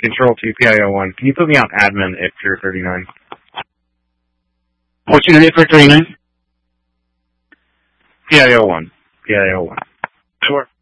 Control 2, PIO1. Can you put me on admin at Pier 39? What's your name for 39? PIO1. PIO1. Sure.